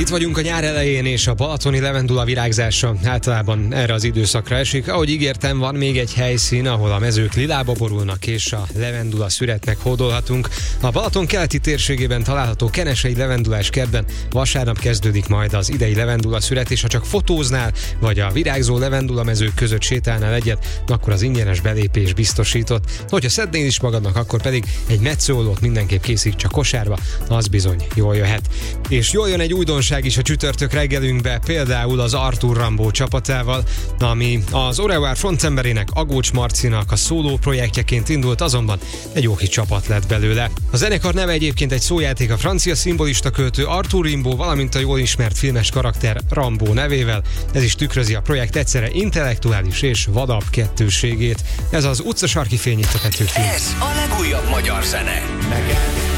Itt vagyunk a nyár elején, és a balatoni levendula virágzása általában erre az időszakra esik. Ahogy ígértem, van még egy helyszín, ahol a mezők lilába borulnak, és a levendula szüretnek hódolhatunk. A Balaton keleti térségében található Kenesei levendulás kertben vasárnap kezdődik majd az idei levendula szüret, és ha csak fotóznál, vagy a virágzó levendula mezők között sétálnál egyet, akkor az ingyenes belépés biztosított. Hogyha szednél is magadnak, akkor pedig egy metszólót mindenképp készíts a kosárba, az bizony jól jöhet. És jól jön egy újdonság is a csütörtök reggelünkbe, például az Arthur Rimbaud csapatával, ami az Orevar frontembérének, Agócs Marcinak a szóló projektjeként indult, azonban egy jó kis csapat lett belőle. A zenekar neve egyébként egy szójáték a francia szimbolista költő Arthur Rimbaud, valamint a jól ismert filmes karakter Rambo nevével. Ez is tükrözi a projekt egyszerre intellektuális és vadabb kettőségét. Ez az utcasarki fény itt a Petőfin. Ez a legújabb magyar zene.